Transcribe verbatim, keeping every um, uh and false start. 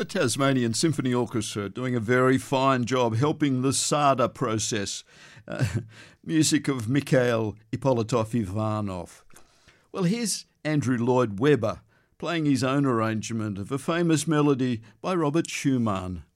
The Tasmanian Symphony Orchestra doing a very fine job helping the Sada process. Uh, music of Mikhail Ippolitov-Ivanov. Well, here's Andrew Lloyd Webber playing his own arrangement of a famous melody by Robert Schumann.